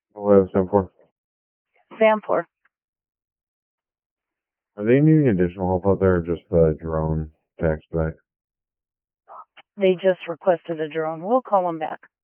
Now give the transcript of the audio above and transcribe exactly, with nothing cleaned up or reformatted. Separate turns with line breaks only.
What was that for?
Vanport.
Are they needing additional help out there or just the drone tax back?
They just requested a drone. We'll call them back.